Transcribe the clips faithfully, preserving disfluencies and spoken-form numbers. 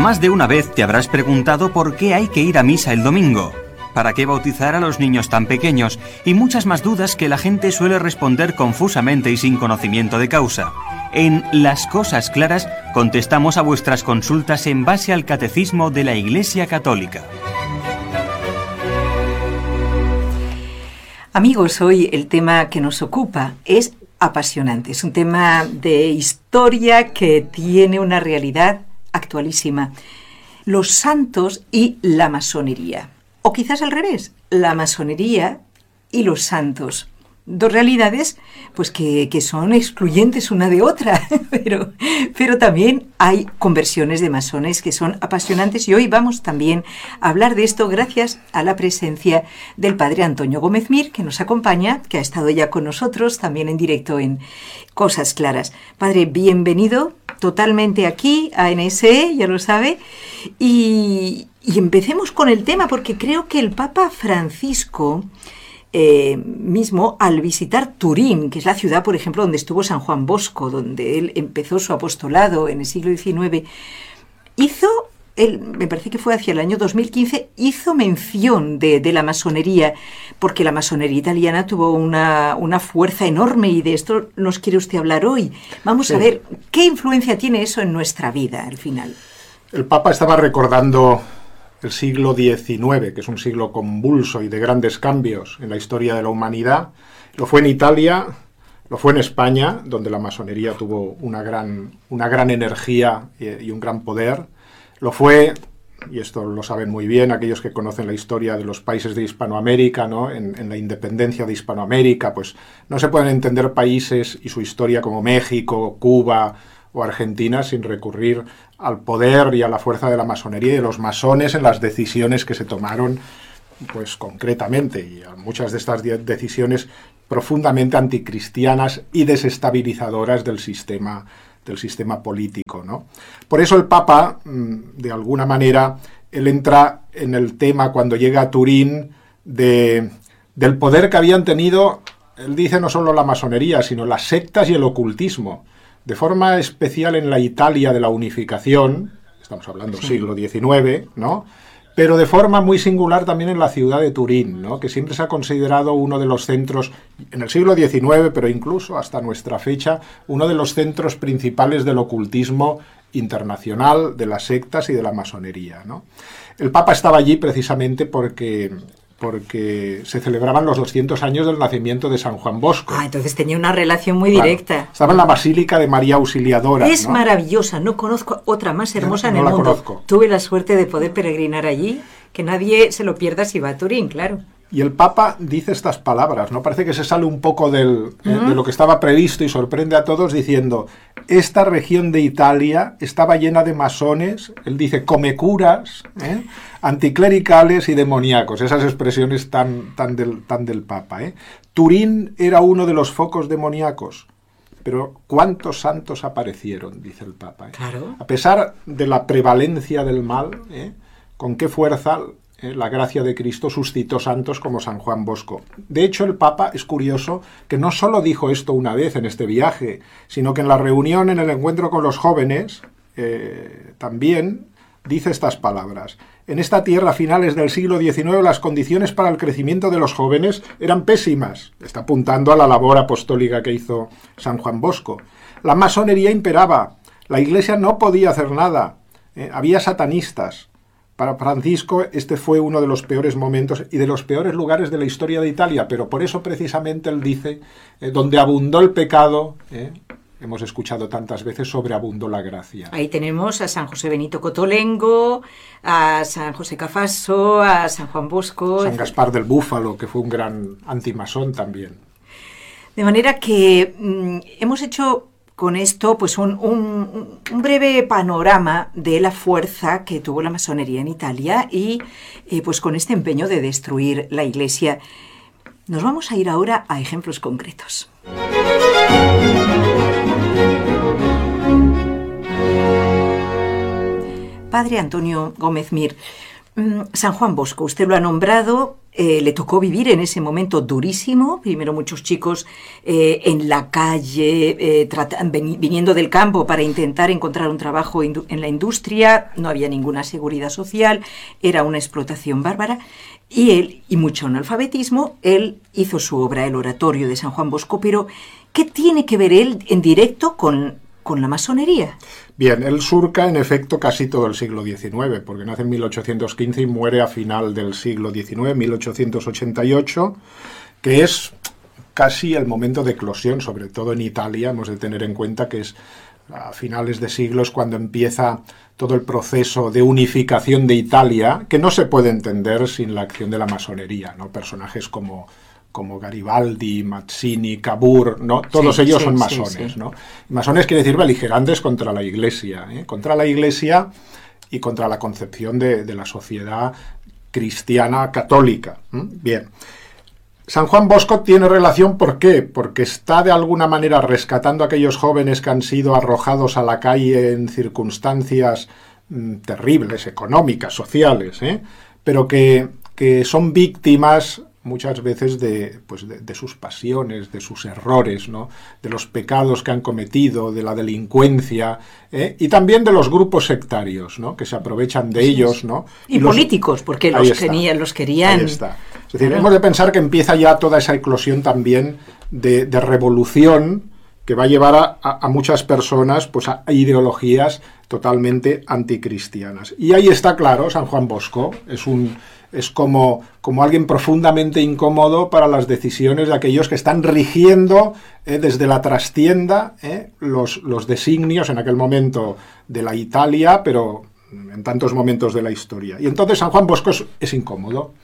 Más de una vez te habrás preguntado por qué hay que ir a misa el domingo, para qué bautizar a los niños tan pequeños y muchas más dudas que la gente suele responder confusamente y sin conocimiento de causa. En Las Cosas Claras contestamos a vuestras consultas en base al Catecismo de la Iglesia Católica. Amigos, hoy el tema que nos ocupa es apasionante. Es un tema de historia que tiene una realidad actualísima. Los santos y la masonería. O quizás al revés, la masonería y los santos. Dos realidades pues que, que son excluyentes una de otra, pero, pero también hay conversiones de masones que son apasionantes y hoy vamos también a hablar de esto gracias a la presencia del padre Antonio Gómez Mir, que nos acompaña, que ha estado ya con nosotros también en directo en Cosas Claras. Padre, bienvenido totalmente aquí a N S E, ya lo sabe, y, y empecemos con el tema porque creo que el Papa Francisco Eh, mismo al visitar Turín, que es la ciudad, por ejemplo, donde estuvo San Juan Bosco, donde él empezó su apostolado en el siglo diecinueve, hizo, él, me parece que fue hacia el año dos mil quince, hizo mención de, de la masonería, porque la masonería italiana tuvo una, una fuerza enorme y de esto nos quiere usted hablar hoy. Vamos sí. a ver, ¿qué influencia tiene eso en nuestra vida al final? El Papa estaba recordando el siglo diecinueve, que es un siglo convulso y de grandes cambios en la historia de la humanidad. Lo fue en Italia, lo fue en España, donde la masonería tuvo una gran, una gran energía y, y un gran poder. Lo fue, y esto lo saben muy bien aquellos que conocen la historia de los países de Hispanoamérica, ¿no? En, en la independencia de Hispanoamérica, pues no se pueden entender países y su historia como México, Cuba o Argentina sin recurrir al poder y a la fuerza de la masonería y de los masones en las decisiones que se tomaron, pues concretamente, y a muchas de estas de- decisiones profundamente anticristianas y desestabilizadoras del sistema, del sistema político, ¿no? Por eso el Papa, de alguna manera, él entra en el tema cuando llega a Turín de, del poder que habían tenido, él dice no solo la masonería, sino las sectas y el ocultismo. De forma especial en la Italia de la unificación, estamos hablando del sí. siglo diecinueve, ¿no? Pero de forma muy singular también en la ciudad de Turín, ¿no? Que siempre se ha considerado uno de los centros, en el siglo diecinueve, pero incluso hasta nuestra fecha, uno de los centros principales del ocultismo internacional, de las sectas y de la masonería, ¿no? El Papa estaba allí precisamente porque... porque se celebraban los doscientos años del nacimiento de San Juan Bosco. Ah, entonces tenía una relación muy directa. Claro, estaba en la Basílica de María Auxiliadora. Es ¿no? maravillosa, no conozco otra más hermosa no, en no el la mundo. Conozco. Tuve la suerte de poder peregrinar allí, que nadie se lo pierda si va a Turín, claro. Y el Papa dice estas palabras, ¿no? Parece que se sale un poco del, uh-huh. eh, de lo que estaba previsto y sorprende a todos diciendo, esta región de Italia estaba llena de masones, él dice, comecuras, ¿eh? anticlericales y demoníacos, esas expresiones tan, tan, del, tan del Papa, ¿eh? Turín era uno de los focos demoníacos, pero ¿cuántos santos aparecieron? Dice el Papa. ¿eh? Claro. A pesar de la prevalencia del mal, ¿eh? ¿con qué fuerza la gracia de Cristo suscitó santos como San Juan Bosco? De hecho, el Papa, es curioso, que no solo dijo esto una vez en este viaje, sino que en la reunión, en el encuentro con los jóvenes, eh, también dice estas palabras. En esta tierra, a finales del siglo diecinueve, las condiciones para el crecimiento de los jóvenes eran pésimas. Está apuntando a la labor apostólica que hizo San Juan Bosco. La masonería imperaba. La Iglesia no podía hacer nada. Eh, había satanistas. Para Francisco este fue uno de los peores momentos y de los peores lugares de la historia de Italia, pero por eso precisamente él dice, eh, donde abundó el pecado, eh, hemos escuchado tantas veces, sobreabundó la gracia. Ahí tenemos a San José Benito Cotolengo, a San José Cafaso, a San Juan Bosco... San Gaspar del Búfalo, que fue un gran antimasón también. De manera que mmm, hemos hecho... con esto, pues un, un, un breve panorama de la fuerza que tuvo la masonería en Italia y eh, pues con este empeño de destruir la Iglesia. Nos vamos a ir ahora a ejemplos concretos. Padre Antonio Gómez Mir, San Juan Bosco, usted lo ha nombrado, eh, le tocó vivir en ese momento durísimo. Primero muchos chicos eh, en la calle, eh, viniendo del campo para intentar encontrar un trabajo en la industria. No había ninguna seguridad social, era una explotación bárbara. Y él, y mucho analfabetismo, él hizo su obra, el Oratorio de San Juan Bosco, pero ¿qué tiene que ver él en directo con, con la masonería? Bien, él surca en efecto casi todo el siglo diecinueve, porque nace en mil ochocientos quince y muere a final del siglo diecinueve, mil ochocientos ochenta y ocho, que es casi el momento de eclosión, sobre todo en Italia. Hemos de tener en cuenta que es a finales de siglos cuando empieza todo el proceso de unificación de Italia, que no se puede entender sin la acción de la masonería, ¿no? Personajes como, como Garibaldi, Mazzini, Cavour, ¿no? Todos sí, ellos sí, son masones, sí, sí. ¿no? Masones quiere decir beligerantes contra la Iglesia, ¿eh? Contra la Iglesia y contra la concepción de, de la sociedad cristiana católica. ¿eh? Bien. San Juan Bosco tiene relación, ¿por qué? Porque está de alguna manera rescatando a aquellos jóvenes que han sido arrojados a la calle en circunstancias mm, terribles, económicas, sociales, ¿eh? pero que, que son víctimas muchas veces de, pues de, de sus pasiones, de sus errores, ¿no? De los pecados que han cometido, de la delincuencia, ¿eh? y también de los grupos sectarios, ¿no? Que se aprovechan de sí, ellos, ¿no? Y, y los políticos, porque los, quería, los querían... Ahí está. Es decir, claro. hemos de pensar que empieza ya toda esa eclosión también de, de revolución que va a llevar a, a, a muchas personas pues, a ideologías totalmente anticristianas. Y ahí está claro, San Juan Bosco es un... es como, como alguien profundamente incómodo para las decisiones de aquellos que están rigiendo eh, desde la trastienda eh, los, los designios en aquel momento de la Italia, pero en tantos momentos de la historia. Y entonces San Juan Bosco es, es incómodo.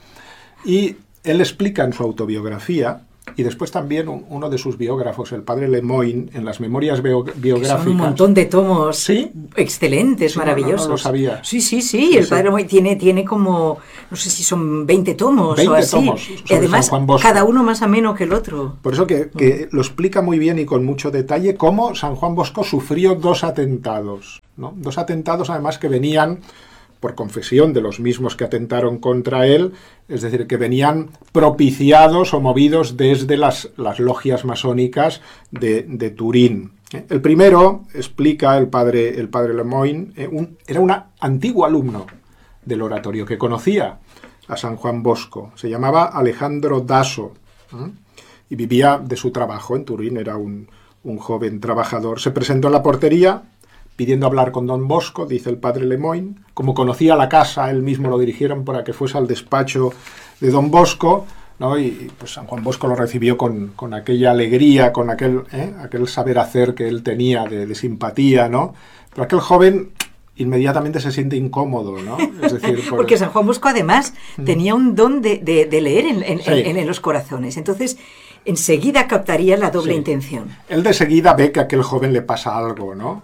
Y él explica en su autobiografía, y después también un, uno de sus biógrafos, el padre Lemoyne, en las memorias bio, biográficas... Son un montón de tomos ¿Sí? excelentes, sí, maravillosos. No, no, no lo sabía. Sí, sí, sí, sí el padre sí. Lemoyne tiene, tiene como, no sé si son veinte tomos veinte o así. Tomos y además, cada uno más ameno que el otro. Por eso que, que mm. lo explica muy bien y con mucho detalle cómo San Juan Bosco sufrió dos atentados, ¿no? Dos atentados además que venían... por confesión de los mismos que atentaron contra él, es decir, que venían propiciados o movidos desde las, las logias masónicas de, de Turín. El primero, explica el padre, el padre Lemoyne, eh, un, era un antiguo alumno del oratorio que conocía a San Juan Bosco. Se llamaba Alejandro Dasso ¿eh? y vivía de su trabajo en Turín, era un, un joven trabajador. Se presentó en la portería pidiendo hablar con don Bosco, dice el padre Lemoyne. Como conocía la casa, él mismo lo dirigieron para que fuese al despacho de don Bosco, ¿no? Y pues San Juan Bosco lo recibió con, con aquella alegría, con aquel, ¿eh? aquel saber hacer que él tenía de, de simpatía, ¿no? Pero aquel joven inmediatamente se siente incómodo, ¿no? Es decir, pues... porque San Juan Bosco además mm. tenía un don de, de, de leer en, en, sí. en, en los corazones. Entonces, enseguida captaría la doble sí. intención. Él de seguida ve que a aquel joven le pasa algo, ¿no?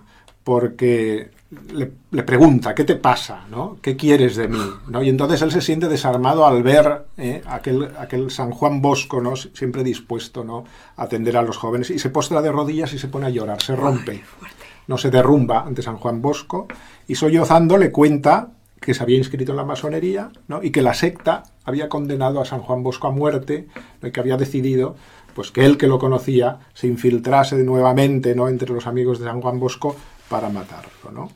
Porque le, le pregunta, ¿qué te pasa? ¿No? ¿Qué quieres de mí? ¿No? Y entonces él se siente desarmado al ver eh, aquel, aquel San Juan Bosco, ¿no? Siempre dispuesto, ¿no? a atender a los jóvenes, y se postra de rodillas y se pone a llorar, se rompe, no se derrumba ante San Juan Bosco, y sollozando le cuenta que se había inscrito en la masonería, ¿no? y que la secta había condenado a San Juan Bosco a muerte, ¿no? y que había decidido pues, que él, que lo conocía, se infiltrase nuevamente, ¿no? entre los amigos de San Juan Bosco para matarlo, ¿no?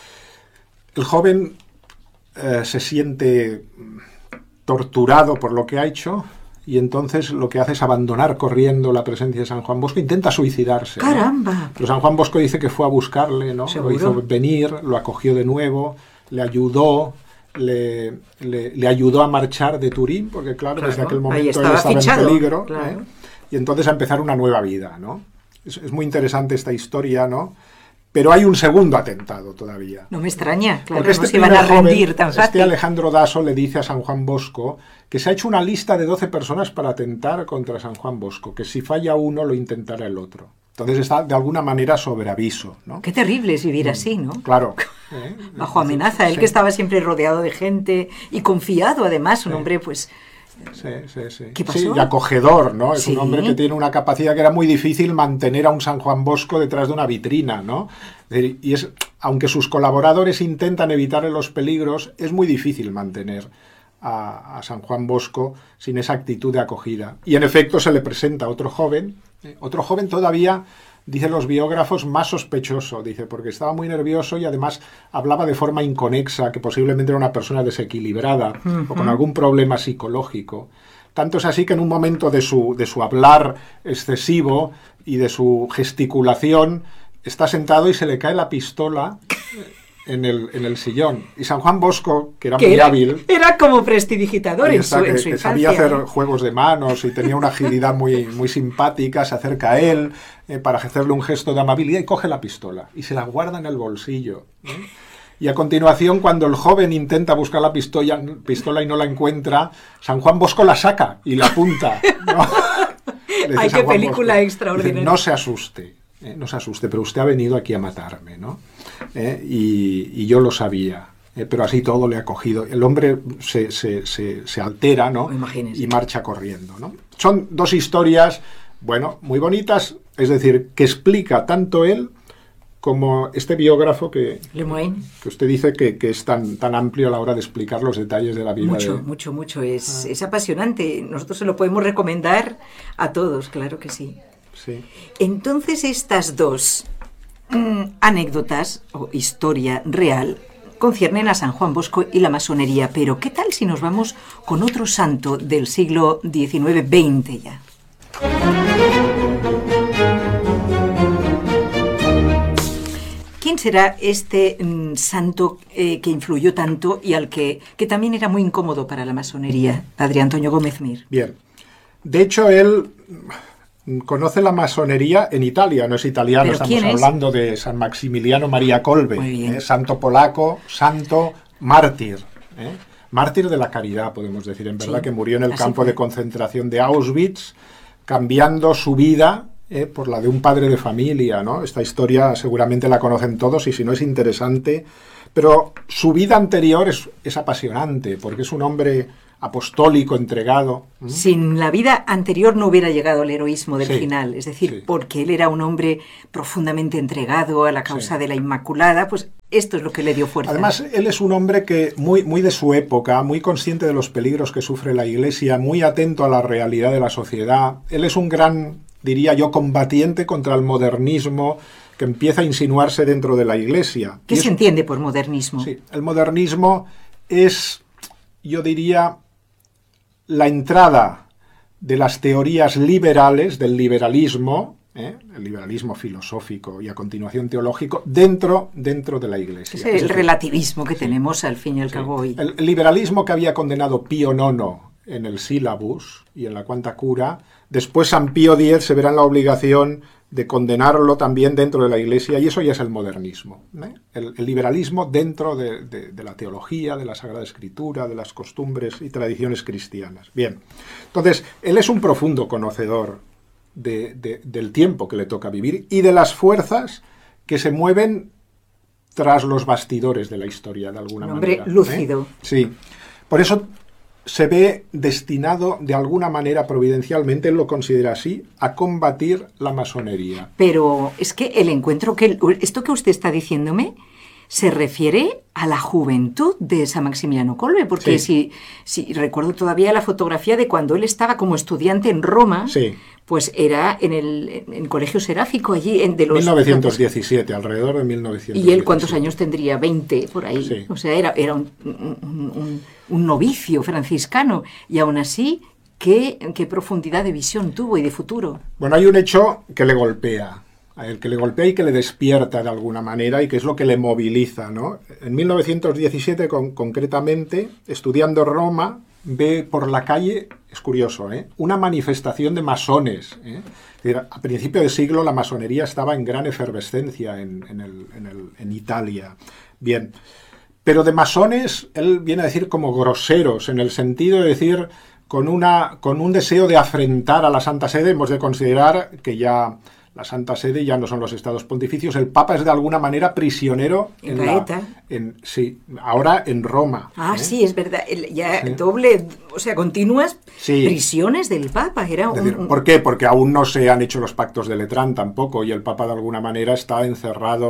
El joven eh, se siente torturado por lo que ha hecho y entonces lo que hace es abandonar corriendo la presencia de San Juan Bosco, intenta suicidarse. ¡Caramba! ¿no? Pero San Juan Bosco dice que fue a buscarle, ¿no? ¿Seguro? Lo hizo venir, lo acogió de nuevo, le ayudó, le, le, le ayudó a marchar de Turín, porque claro, claro desde aquel momento estaba él estaba fichado, en peligro, claro. ¿eh? Y entonces a empezar una nueva vida, ¿no? Es, es muy interesante esta historia, ¿no? Pero hay un segundo atentado todavía. No me extraña, claro, porque este no se iban a rendir joven, tan fácil. Este Alejandro Dasso le dice a San Juan Bosco que se ha hecho una lista de doce personas para atentar contra San Juan Bosco, que si falla uno lo intentará el otro. Entonces está de alguna manera sobre aviso, ¿no? Qué terrible es vivir así, ¿no? Claro. ¿eh? Bajo amenaza, él sí. que estaba siempre rodeado de gente y confiado además, un sí. hombre pues... Sí, sí, sí. ¿Qué pasó? Sí, y acogedor, ¿no? Es sí. un hombre que tiene una capacidad que era muy difícil mantener a un San Juan Bosco detrás de una vitrina, ¿no? Y es, aunque sus colaboradores intentan evitarle los peligros, es muy difícil mantener a, a San Juan Bosco sin esa actitud de acogida. Y en efecto se le presenta otro joven, eh, otro joven todavía, dicen los biógrafos, más sospechoso, dice, porque estaba muy nervioso y además hablaba de forma inconexa, que posiblemente era una persona desequilibrada uh-huh. o con algún problema psicológico. Tanto es así que en un momento de su, de su hablar excesivo y de su gesticulación, está sentado y se le cae la pistola en el, en el sillón. Y San Juan Bosco, que era que muy era, hábil... Era como prestidigitador en su, que, en su que infancia. sabía hacer juegos de manos y tenía una agilidad muy, muy simpática, se acerca a él eh, para hacerle un gesto de amabilidad y coge la pistola y se la guarda en el bolsillo. ¿eh? Y a continuación, cuando el joven intenta buscar la pistola, pistola y no la encuentra, San Juan Bosco la saca y la apunta, ¿no? ¡Ay, qué película Bosco, extraordinaria! Dice, no se asuste, eh, no se asuste, pero usted ha venido aquí a matarme, ¿no? Eh, y, y yo lo sabía, eh, pero así todo le ha cogido. El hombre se, se, se, se altera, ¿no? Imagínese. Y marcha corriendo, ¿no? Son dos historias, bueno, muy bonitas, es decir, que explica tanto él como este biógrafo que, que usted dice que, que es tan, tan amplio a la hora de explicar los detalles de la vida. Mucho, de... mucho, mucho. Es, ah. es apasionante. Nosotros se lo podemos recomendar a todos, claro que sí. Sí. Entonces, estas dos mmm, anécdotas o historia real conciernen a San Juan Bosco y la masonería. Pero, ¿qué tal si nos vamos con otro santo del siglo diecinueve veinte ya? ¿Quién será este mm, santo eh, que influyó tanto y al que, que también era muy incómodo para la masonería, padre Antonio Gómez Mir? Bien. De hecho, él conoce la masonería en Italia, no es italiano, estamos hablando de San Maximiliano María Kolbe, eh, santo polaco, santo mártir, eh, mártir de la caridad, podemos decir, en verdad, sí, que murió en el campo fue. de concentración de Auschwitz, cambiando su vida Eh, por la de un padre de familia, ¿no? Esta historia seguramente la conocen todos y si no es interesante, pero su vida anterior es, es apasionante porque es un hombre apostólico, entregado. ¿Mm? Sin la vida anterior no hubiera llegado al heroísmo del sí, final, es decir, sí. porque él era un hombre profundamente entregado a la causa sí. de la Inmaculada, pues esto es lo que le dio fuerza. Además, él es un hombre que muy, muy de su época, muy consciente de los peligros que sufre la Iglesia, muy atento a la realidad de la sociedad. Él es un gran, diría yo, combatiente contra el modernismo que empieza a insinuarse dentro de la Iglesia. ¿Qué y se es, entiende por modernismo? Sí, el modernismo es, yo diría, la entrada de las teorías liberales, del liberalismo, ¿eh? el liberalismo filosófico y a continuación teológico, dentro, dentro de la Iglesia. Es el es decir, relativismo que sí, tenemos al fin y al sí. cabo hoy. El, el liberalismo que había condenado Pío nono en el Sílabus y en la Quanta Cura, después San Pío X se verá en la obligación de condenarlo también dentro de la Iglesia, y eso ya es el modernismo, ¿eh? el, el liberalismo dentro de, de, de la teología, de la Sagrada Escritura, de las costumbres y tradiciones cristianas. Bien, entonces, él es un profundo conocedor de, de, del tiempo que le toca vivir y de las fuerzas que se mueven tras los bastidores de la historia, de alguna un hombre manera. lúcido. ¿eh? Sí, por eso se ve destinado de alguna manera providencialmente, él lo considera así, a combatir la masonería. Pero es que el encuentro, que esto que usted está diciéndome, se refiere a la juventud de San Maximiliano Kolbe, porque sí. si, si recuerdo todavía la fotografía de cuando él estaba como estudiante en Roma, sí. pues era en el en Colegio Seráfico, allí en de los... mil novecientos diecisiete, alrededor de mil novecientos diecisiete. ¿Y él cuántos años tendría? veinte, por ahí. Sí. O sea, era, era un, un, un, un novicio franciscano, y aún así, ¿qué, qué profundidad de visión tuvo y de futuro? Bueno, hay un hecho que le golpea. El que le golpea y que le despierta de alguna manera y que es lo que le moviliza, ¿no? En mil novecientos diecisiete, con, concretamente, estudiando Roma, ve por la calle, es curioso, ¿eh? una manifestación de masones. ¿eh? Es decir, a principio de siglo la masonería estaba en gran efervescencia en, en, el, en, el, en Italia. Bien, pero de masones, él viene a decir como groseros, en el sentido de decir con, una, con un deseo de afrentar a la Santa Sede. Hemos de considerar que ya... la Santa Sede ya no son los estados pontificios, el Papa es de alguna manera prisionero en, en la ETA. En, sí, ahora en Roma. Ah, ¿eh? sí, es verdad, el, ya sí. doble, o sea, continuas sí. prisiones del Papa. Era un, decir, ¿por qué? Porque aún no se han hecho los pactos de Letrán tampoco, y el Papa de alguna manera está encerrado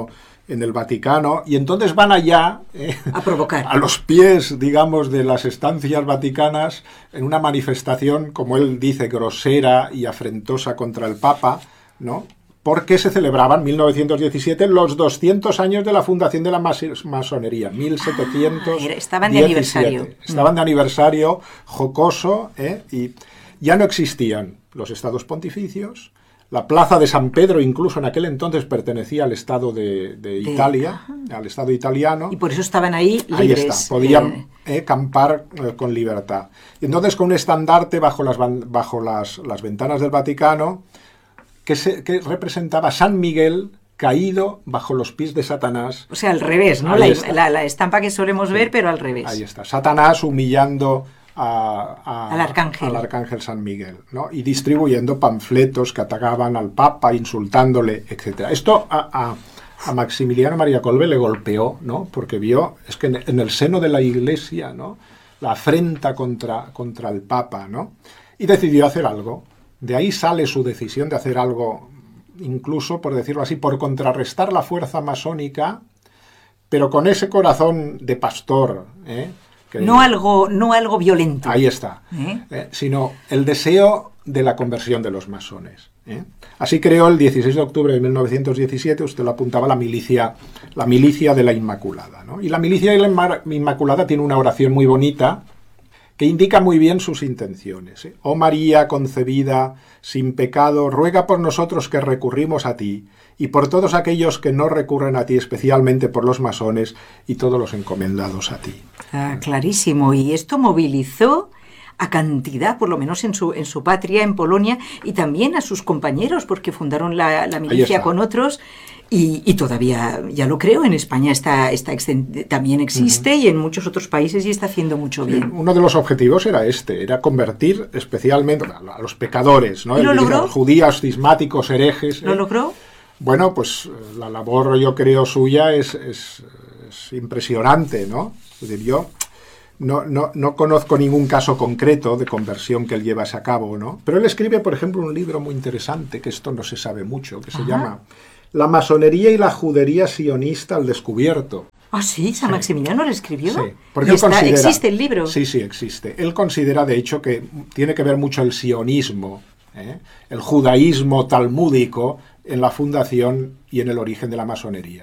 en el Vaticano, y entonces van allá eh, a provocar. A los pies, digamos, de las estancias vaticanas, en una manifestación, como él dice, grosera y afrentosa contra el Papa, ¿no? Porque se celebraban en mil novecientos diecisiete los doscientos años de la fundación de la mas- masonería, mil setecientos diecisiete. Ah, estaban de aniversario. Estaban de aniversario jocoso, ¿eh? Y ya no existían los estados pontificios. La plaza de San Pedro, incluso en aquel entonces, pertenecía al Estado de, de Italia, de, al Estado italiano. Y por eso estaban ahí libres. Ahí está, podían eh, eh, campar eh, con libertad. Y entonces con un estandarte bajo las, bajo las, las ventanas del Vaticano, que, se, que representaba San Miguel caído bajo los pies de Satanás. O sea, al revés, ¿no? La, la, la estampa que solemos sí. ver, pero al revés. Ahí está, Satanás humillando A, a, al, arcángel. al arcángel San Miguel, ¿no? Y distribuyendo panfletos que atacaban al Papa, insultándole, etcétera. Esto a, a, a Maximiliano María Kolbe le golpeó, ¿no? Porque vio, es que en, en el seno de la Iglesia, ¿no? La afrenta contra, contra el Papa, ¿no? Y decidió hacer algo. De ahí sale su decisión de hacer algo, incluso, por decirlo así, por contrarrestar la fuerza masónica, pero con ese corazón de pastor, ¿eh? Que, no algo no algo violento. Ahí está. ¿Eh? Eh, sino el deseo de la conversión de los masones. ¿eh? Así creó el dieciséis de octubre de mil novecientos diecisiete, usted lo apuntaba, la milicia, la milicia de la Inmaculada, ¿no? Y la milicia de la Inmaculada tiene una oración muy bonita que indica muy bien sus intenciones. ¿eh? Oh María concebida sin pecado, ruega por nosotros que recurrimos a ti, y por todos aquellos que no recurren a ti, especialmente por los masones y todos los encomendados a ti. Ah, clarísimo. Y esto movilizó a cantidad, por lo menos en su, en su patria, en Polonia, y también a sus compañeros, porque fundaron la, la milicia con otros, y, y todavía, ya lo creo, en España está, está también existe, uh-huh. y en muchos otros países, y está haciendo mucho bien. Sí, uno de los objetivos era este, era convertir especialmente a los pecadores, ¿no? ¿Y lo El, logró? Los judíos, cismáticos, herejes. ¿Lo ¿eh? logró? Bueno, pues la labor, yo creo, suya es, es, es impresionante, ¿no? Es decir, yo no, no, no conozco ningún caso concreto de conversión que él llevase a cabo, ¿no? Pero él escribe, por ejemplo, un libro muy interesante, que esto no se sabe mucho, que Ajá. se llama La masonería y la judería sionista al descubierto. Ah, sí, San sí. Maximiliano lo escribió. Sí, porque él está, considera, ¿existe el libro? Sí, sí, existe. Él considera, de hecho, que tiene que ver mucho el sionismo, ¿eh? el judaísmo talmúdico, en la fundación y en el origen de la masonería.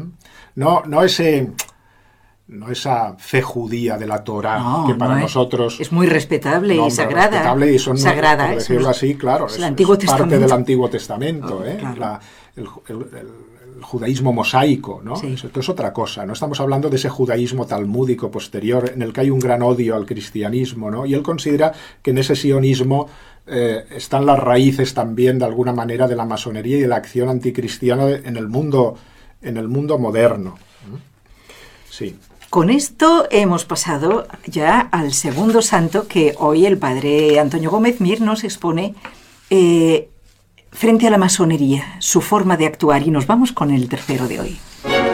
No, no ese, no esa fe judía de la Torá, no, que para no nosotros es, es muy respetable y sagrada. Respetable y son, sagrada, por decirlo es, así, claro, es, es, el Antiguo es parte del Antiguo Testamento, oh, ¿eh? claro. la, el, el, el, el judaísmo mosaico, ¿no? Sí. Esto es otra cosa. No estamos hablando de ese judaísmo talmúdico posterior en el que hay un gran odio al cristianismo, ¿no? Y él considera que en ese sionismo Eh, están las raíces también de alguna manera de la masonería y de la acción anticristiana en el mundo, en el mundo moderno. Sí. Con esto hemos pasado ya al segundo santo que hoy el padre Antonio Gómez Mir nos expone eh, frente a la masonería, su forma de actuar, y nos vamos con el tercero de hoy.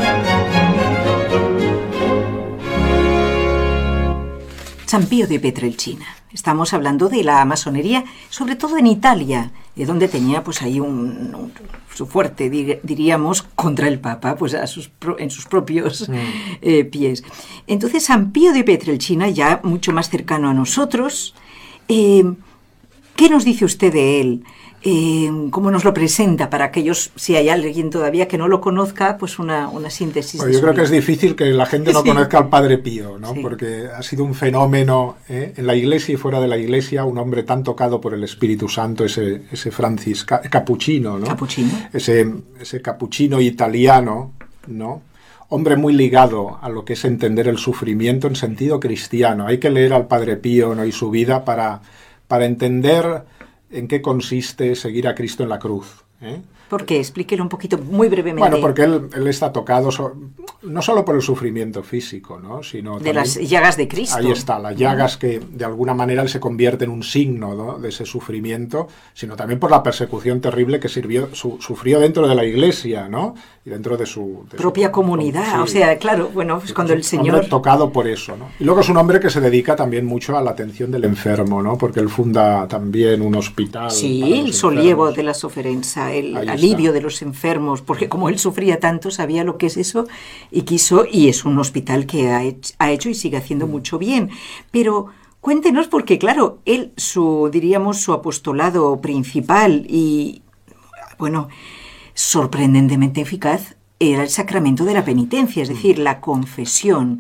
San Pío de Pietrelcina. Estamos hablando de la masonería, sobre todo en Italia, de donde tenía pues ahí un, un su fuerte, dir, diríamos, contra el Papa, pues a sus pro, en sus propios mm. eh, pies. Entonces, San Pío de Pietrelcina, ya mucho más cercano a nosotros, eh, ¿qué nos dice usted de él? Eh, ¿Cómo nos lo presenta para aquellos, si hay alguien todavía que no lo conozca, pues una, una síntesis? Bueno, yo creo vida. que es difícil que la gente no sí. conozca al Padre Pío, ¿no? Sí. Porque ha sido un fenómeno ¿eh? en la Iglesia y fuera de la Iglesia, un hombre tan tocado por el Espíritu Santo, ese, ese Francis Capuchino, ¿no? Capuchino. Ese, ese capuchino italiano, ¿no? Hombre muy ligado a lo que es entender el sufrimiento en sentido cristiano. Hay que leer al Padre Pío, ¿no? y su vida para, para entender en qué consiste seguir a Cristo en la cruz. ¿eh? ¿Por qué? Explíquelo un poquito, muy brevemente. Bueno, porque él, él está tocado so, no solo por el sufrimiento físico, ¿no? sino de las llagas de Cristo. Ahí está, las llagas que de alguna manera él se convierte en un signo, ¿no? de ese sufrimiento, sino también por la persecución terrible que sirvió, su, sufrió dentro de la Iglesia, ¿no? Y dentro de su... De propia su, comunidad, sí. o sea, claro, bueno, pues cuando es el Señor... Hombre tocado por eso, ¿no? Y luego es un hombre que se dedica también mucho a la atención del enfermo, ¿no? Porque él funda también un hospital. Sí, el Solievo de la Sofferenza, él, ahí, alivio de los enfermos, porque como él sufría tanto, sabía lo que es eso y quiso, y es un hospital que ha hecho, ha hecho y sigue haciendo mucho bien. Pero cuéntenos, porque claro, él, su, diríamos, su apostolado principal y, bueno, sorprendentemente eficaz, era el sacramento de la penitencia, es decir, la confesión.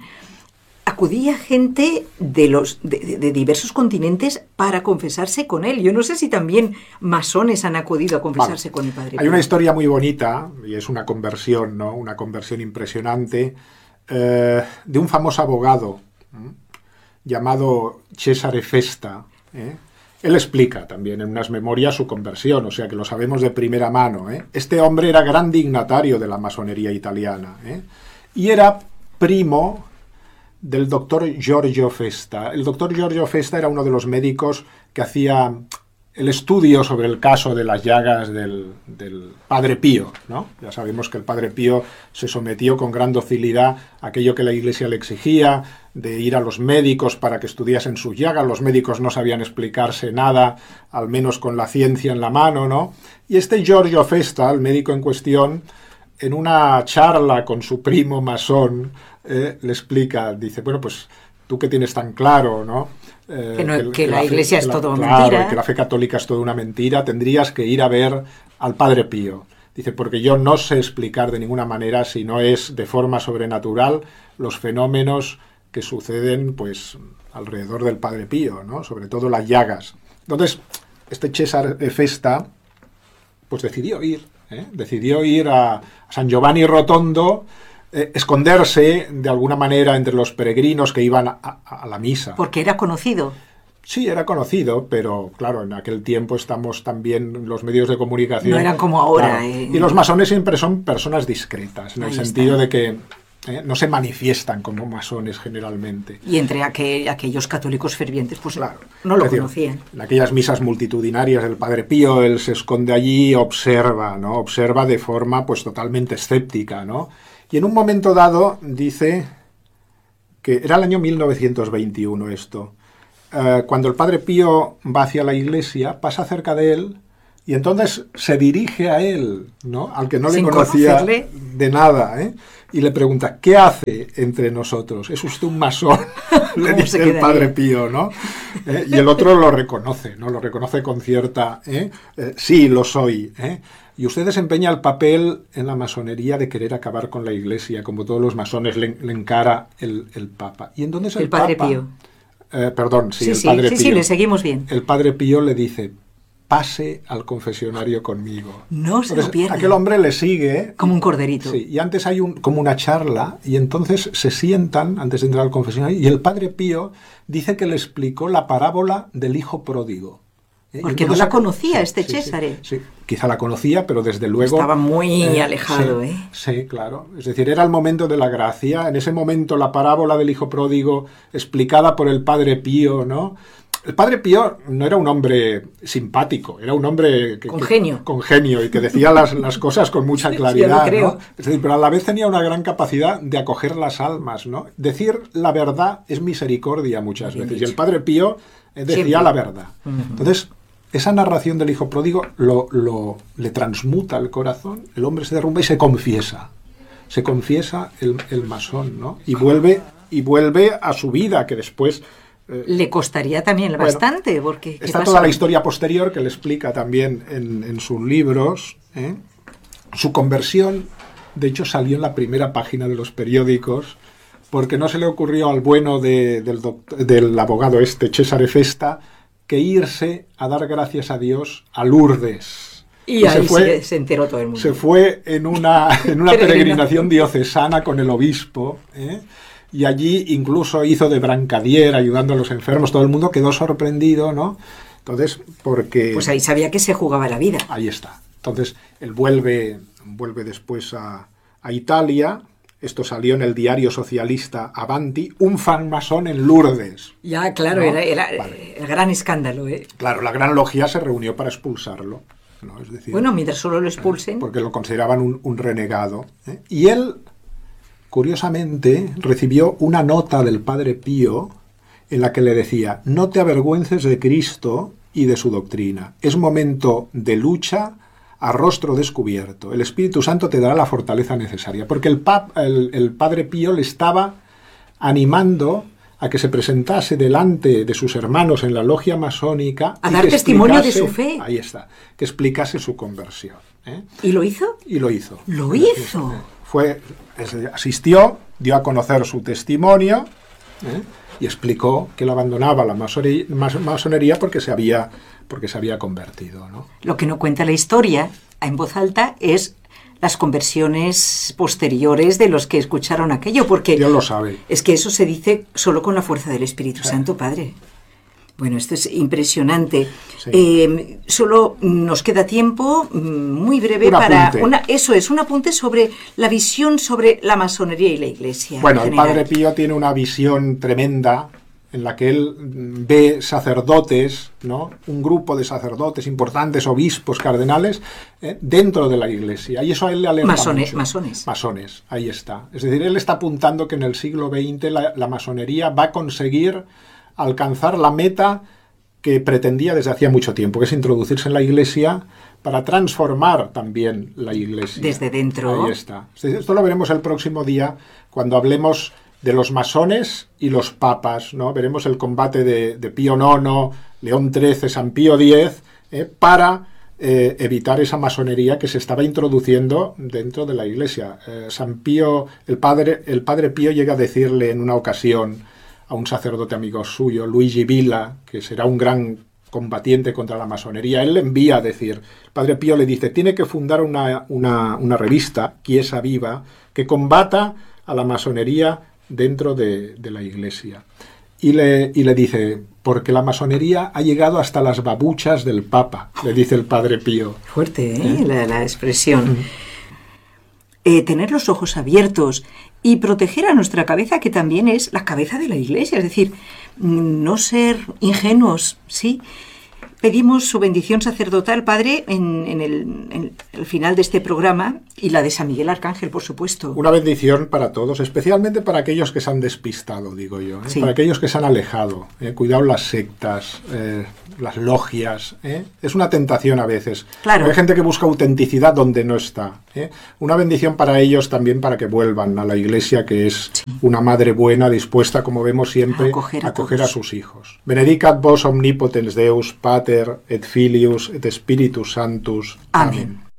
Acudía gente de, los, de, de diversos continentes para confesarse con él. Yo no sé si también masones han acudido a confesarse vale. con el Padre Pío. Hay una historia muy bonita, y es una conversión, ¿no? Una conversión impresionante, eh, de un famoso abogado ¿eh? llamado Cesare Festa. ¿eh? Él explica también en unas memorias su conversión, o sea que lo sabemos de primera mano. ¿eh? Este hombre era gran dignatario de la masonería italiana ¿eh? y era primo del doctor Giorgio Festa. El doctor Giorgio Festa era uno de los médicos que hacía el estudio sobre el caso de las llagas del, del Padre Pío, ¿no? Ya sabemos que el Padre Pío se sometió con gran docilidad a aquello que la Iglesia le exigía, de ir a los médicos para que estudiasen sus llagas. Los médicos no sabían explicarse nada, al menos con la ciencia en la mano, ¿no? Y este Giorgio Festa, el médico en cuestión, en una charla con su primo masón, eh, le explica, dice, bueno, pues tú que tienes tan claro, ¿no? Eh, que, no, que, que la, la Iglesia fe, es todo claro, mentira. Que la fe católica es toda una mentira, tendrías que ir a ver al Padre Pío. Dice, porque yo no sé explicar de ninguna manera, si no es de forma sobrenatural, los fenómenos que suceden, pues, alrededor del Padre Pío, ¿no? Sobre todo las llagas. Entonces, este Cesare Festa, pues decidió ir, ¿eh? decidió ir a, a San Giovanni Rotondo, eh, esconderse de alguna manera entre los peregrinos que iban a, a, a la misa. Porque era conocido. Sí, era conocido, pero claro, en aquel tiempo estamos también, los medios de comunicación... No eran como ahora. Claro, eh. Y los masones siempre son personas discretas, en Ahí el sentido está. de que eh, no se manifiestan como masones generalmente. Y entre aquel, aquellos católicos fervientes, pues Claro. no lo Es decir, conocían. En aquellas misas multitudinarias del Padre Pío, él se esconde allí y observa, ¿no? Observa de forma pues totalmente escéptica, ¿no? Y en un momento dado dice que era el año mil novecientos veintiuno esto, eh, cuando el Padre Pío va hacia la iglesia, pasa cerca de él y entonces se dirige a él, ¿no? Al que no le Sin conocía conocerle. de nada, ¿eh? Y le pregunta, ¿qué hace entre nosotros? ¿Es usted un masón? Le ¿Cómo dice se el quedaría? Padre Pío, ¿no? ¿Eh? Y el otro lo reconoce, ¿no? Lo reconoce con cierta... ¿eh? Eh, sí, lo soy, ¿eh? Y usted desempeña el papel en la masonería de querer acabar con la Iglesia, como todos los masones le, le encara el, el Papa. Y entonces el, El Padre Papa, Pío. Eh, perdón, sí, Sí, el sí, Padre sí, Pío. sí, le seguimos bien. El Padre Pío le dice, pase al confesionario conmigo. No se lo Entonces, pierda. aquel hombre le sigue. Como un corderito. Sí, y antes hay un, como una charla, y entonces se sientan antes de entrar al confesionario, y el Padre Pío dice que le explicó la parábola del hijo pródigo. ¿Eh? Porque Y no entonces- la conocía sí, este sí, sí, Césare. Sí, quizá la conocía, pero desde luego... Estaba muy eh, alejado, sí, ¿eh? Sí, claro. Es decir, era el momento de la gracia. En ese momento la parábola del hijo pródigo explicada por el Padre Pío, ¿no? El Padre Pío no era un hombre simpático, era un hombre... Que, Con que- genio. con genio y que decía las, las cosas con mucha Sí, claridad, sí, lo creo. ¿no? Es decir, pero a la vez tenía una gran capacidad de acoger las almas, ¿no? Decir la verdad es misericordia muchas Bien veces. dicho. Y el Padre Pío eh, decía Siempre. la verdad. Entonces, esa narración del hijo pródigo lo, lo, le transmuta el corazón, el hombre se derrumba y se confiesa. Se confiesa el, el masón, ¿no? Y vuelve, y vuelve a su vida, que después... eh, Le costaría también Bueno, bastante, porque... ¿qué está pasó? toda la historia posterior que le explica también en, en sus libros. ¿eh? Su conversión, de hecho, salió en la primera página de los periódicos, porque no se le ocurrió al bueno de- del, doct- del abogado este, Cesare Festa, que irse a dar gracias a Dios a Lourdes. Y ahí se fue, se, se enteró todo el mundo. se fue en una, en una Peregrinación. peregrinación diocesana con el obispo, ¿eh? Y allí incluso hizo de brancadier ayudando a los enfermos. Todo el mundo quedó sorprendido, ¿no? Entonces, porque... Pues ahí sabía que se jugaba la vida. Ahí está. Entonces, él vuelve, vuelve después a, a Italia. Esto salió en el diario socialista Avanti, un francmasón en Lourdes. Ya, claro, ¿No? era, era Vale. el gran escándalo, ¿eh? Claro, la Gran Logia se reunió para expulsarlo, ¿no? Es decir, Bueno, mientras solo lo expulsen... porque lo consideraban un, un renegado, ¿eh? Y él, curiosamente, recibió una nota del Padre Pío en la que le decía, no te avergüences de Cristo y de su doctrina. Es momento de lucha a rostro descubierto. El Espíritu Santo te dará la fortaleza necesaria. Porque el, pap, el, el Padre Pío le estaba animando a que se presentase delante de sus hermanos en la logia masónica a dar testimonio de su fe. Ahí está, que explicase su conversión. ¿eh? ¿Y lo hizo? Y lo hizo. Lo hizo. Fue, asistió, dio a conocer su testimonio ¿eh? y explicó que él abandonaba la masonería, masonería porque se había, porque se había convertido, ¿no? Lo que no cuenta la historia en voz alta es las conversiones posteriores de los que escucharon aquello, porque Dios lo sabe. Es que eso se dice solo con la fuerza del Espíritu sí. Santo, Padre. Bueno, esto es impresionante. Sí. Eh, solo nos queda tiempo muy breve un para apunte. Una, eso es un apunte sobre la visión sobre la masonería y la Iglesia. Bueno, el Padre Pío tiene una visión tremenda en la que él ve sacerdotes, ¿no? Un grupo de sacerdotes importantes, obispos, cardenales, eh, dentro de la Iglesia. Y eso a él le alerta Masones, mucho. Masones. Masones, ahí está. Es decir, él está apuntando que en el siglo veinte la, la masonería va a conseguir alcanzar la meta que pretendía desde hacía mucho tiempo, que es introducirse en la Iglesia para transformar también la Iglesia. Desde dentro. Ahí está. Esto lo veremos el próximo día cuando hablemos de los masones y los papas, ¿no? Veremos el combate de, de Pío nono, León trece, San Pío diez, eh, para eh, evitar esa masonería que se estaba introduciendo dentro de la Iglesia. Eh, San Pío, el padre, el padre Pío llega a decirle en una ocasión a un sacerdote amigo suyo, Luigi Villa, que será un gran combatiente contra la masonería, él le envía a decir, el padre Pío le dice, tiene que fundar una, una, una revista, Chiesa Viva, que combata a la masonería dentro de, de la Iglesia. Y le, y le dice, porque la masonería ha llegado hasta las babuchas del Papa, le dice el Padre Pío. Fuerte, ¿eh? ¿Eh? La, la expresión. Eh, tener los ojos abiertos y proteger a nuestra cabeza, que también es la cabeza de la Iglesia, es decir, no ser ingenuos, ¿sí? Pedimos su bendición sacerdotal, Padre, en, en, el, en el final de este programa, y la de San Miguel Arcángel, por supuesto. Una bendición para todos, especialmente para aquellos que se han despistado, digo yo, ¿eh? Sí. Para aquellos que se han alejado. ¿eh? Cuidado las sectas, eh, las logias. ¿eh? Es una tentación a veces. Claro. Hay gente que busca autenticidad donde no está. ¿eh? Una bendición para ellos también, para que vuelvan a la Iglesia, que es sí. una madre buena, dispuesta, como vemos siempre, a acoger a, acoger a sus hijos. Benedicat vos omnipotens Deus, Pater, et Filius, et Spiritus Sanctus. Amén. Amén.